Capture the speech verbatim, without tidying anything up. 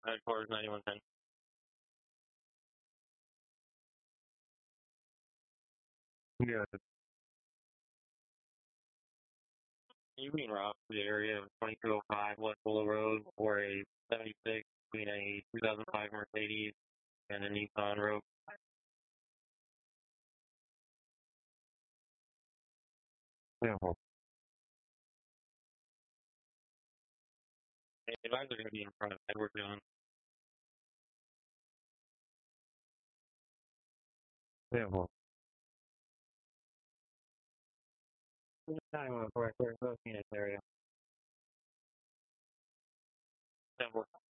Headquarters ninety-one ten. Yeah. You can route to the area of twenty-two oh five West Willow Road or a seventy-six between a two thousand five Mercedes and a Nissan Rogue. Yeah. The advisors are going to be in front of Edward John. Yeah. nine one four, we're close in this area. Temple.